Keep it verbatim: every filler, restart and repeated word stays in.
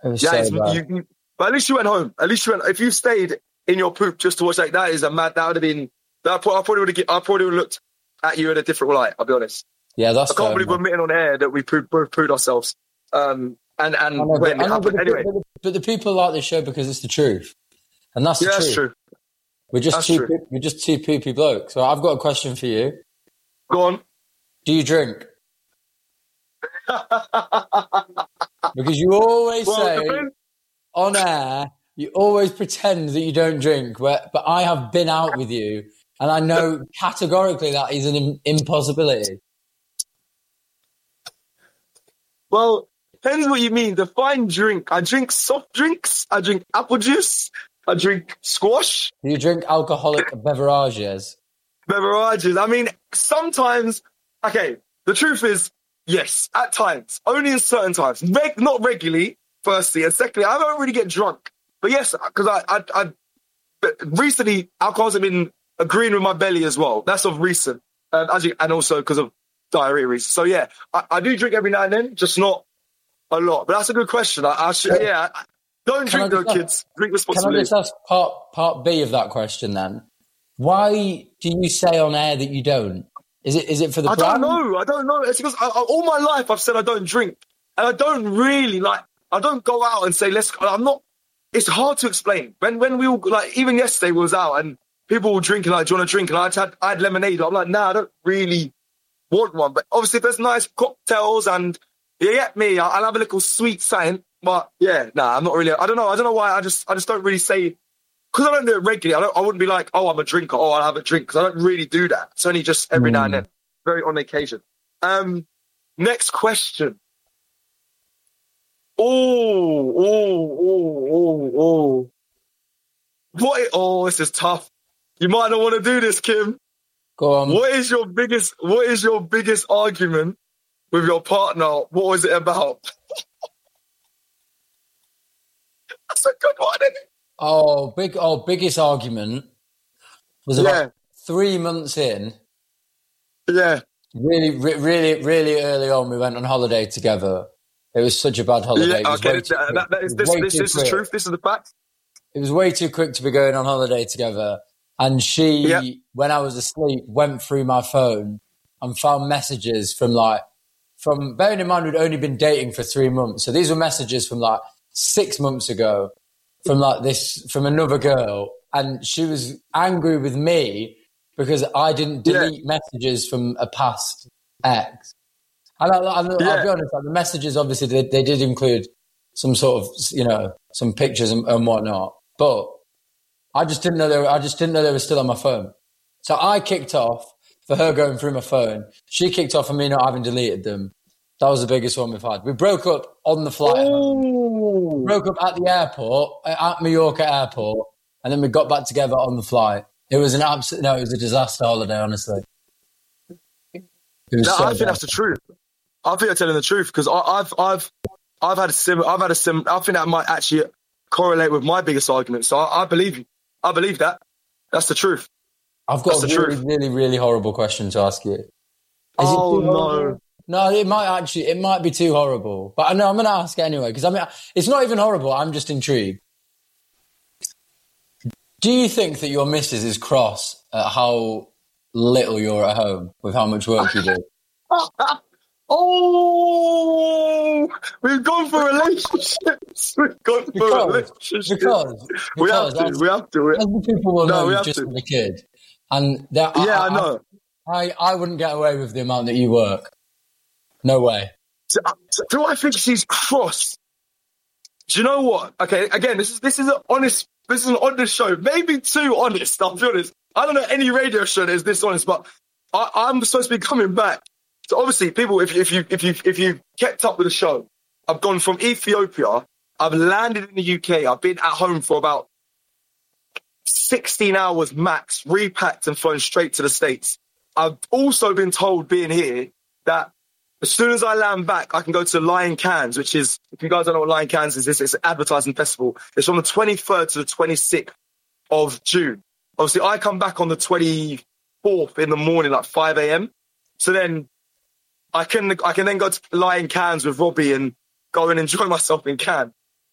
It was Yeah, so it's, bad. you, you, but at least you went home. At least you went. If you stayed in your poop just to watch like that, is a mad. That would have been. That I probably would have. I probably would have looked at you in a different light. I'll be honest. Yeah, that's I can't fair believe enough. we're admitting on air that we proved, both proved ourselves. Um, and and I know, when but, it I know, happened, but, the, anyway. but, the, but the people like this show because it's the truth, and that's the Yeah, truth. that's true. We're just That's two. true. We're just two poopy blokes. So I've got a question for you. Go on. Do you drink? Because you always Well, say depends. on air, you always pretend that you don't drink. But, but I have been out with you, and I know categorically that is an im- impossibility. Well, depends what you mean. Define drink. I drink soft drinks. I drink apple juice. I drink squash. Do you drink alcoholic beverages? Beverages. I mean, sometimes, okay, the truth is, yes, at times. Only in certain times. Reg- not regularly, firstly. And secondly, I don't really get drunk. But yes, because I, I, I, but recently, alcohols have been agreeing with my belly as well. That's of recent. Um, as you, and also because of diarrhea reasons. So yeah, I, I do drink every now and then, just not a lot. But that's a good question. I, I should, yeah, don't Can I drink though, just ask- kids. Drink Can I responsibly. just ask part, part B of that question then? Why do you say on air that you don't? Is it is it for the I brand? don't know. I don't know. It's because I, I, all my life I've said I don't drink, and I don't really like. I don't go out and say let's. I'm not. It's hard to explain. When when we all like even yesterday we was out and people were drinking like, do you want to drink? And I had I had lemonade. I'm like, nah, I don't really want one. But obviously, if there's nice cocktails and you get me, I- I'll have a little sweet something. But yeah, nah, I'm not really. I don't know. I don't know why. I just I just don't really say. Because I don't do it regularly, I, don't, I wouldn't be like, oh, I'm a drinker, oh, I'll have a drink, because I don't really do that. It's only just every Mm. now and then, very on occasion. Um, next question. Oh, oh, oh, oh, oh. What? Oh, this is tough. You might not want to do this, Kim. Go on. What is your biggest? What is your biggest argument with your partner? What was it about? That's a good one, isn't it? Oh, big. Oh, biggest argument was about Yeah. three months in. Yeah. Really, re- really, really early on, we went on holiday together. It was such a bad holiday. It Yeah. was Okay. way too That, quick. that, that It is, was this way this, too this is quick. truth. This is the fact. It was way too quick to be going on holiday together. And she, Yeah. when I was asleep, went through my phone and found messages from like, from, bearing in mind we'd only been dating for three months. So these were messages from like six months ago from like this, from another girl. And she was angry with me because I didn't Yeah. delete messages from a past ex. And I, I, I'll Yeah. be honest, like the messages, obviously, they, they did include some sort of, you know, some pictures and, and whatnot. But I just didn't know they were, I just didn't know they were still on my phone. So I kicked off for her going through my phone. She kicked off for me not having deleted them. That was the biggest one we've had. We broke up on the flight home. Oh. Broke up at the airport, at Mallorca airport, and then we got back together on the flight. It was an absolute, no, it was a disaster holiday, honestly. It was No, so I think bad. that's the truth. I think you're telling the truth because I've I've I've had a sim. I've had a sim. I think that might actually correlate with my biggest argument. So I, I believe you. I believe that. That's the truth. I've got That's a the really, truth. really, really horrible question to ask you. Is Oh, too no. horrible? No, it might actually, it might be too horrible. But I know I'm going to ask anyway, because I mean, it's not even horrible. I'm just intrigued. Do you think that your missus is cross at how little you're at home with how much work you do? Oh, we've gone for relationships. We've gone for Because, relationships. because, we have because to. We have to. We- as the people will No, know, we you've have just to. had a kid. And that, Yeah, I know. I, I wouldn't get away with the amount that you work. No way. So, so do I think she's cross? Do you know what? Okay, again, this is this is an honest. This is an honest show. Maybe too honest. I'll be honest. I don't know any radio show that is this honest, but I, I'm supposed to be coming back. So obviously, people, if you if you if you if you kept up with the show, I've gone from Ethiopia. I've landed in the U K. I've been at home for about sixteen hours max, repacked and flown straight to the States. I've also been told, being here, that as soon as I land back, I can go to Lion Cans, which is, if you guys don't know what Lion Cans is, it's, it's an advertising festival. It's from the twenty-third to the twenty-sixth of June. Obviously, I come back on the twenty-fourth in the morning, like five a.m. So then I can I can then go to Lion Cans with Robbie and go and enjoy myself in Cannes.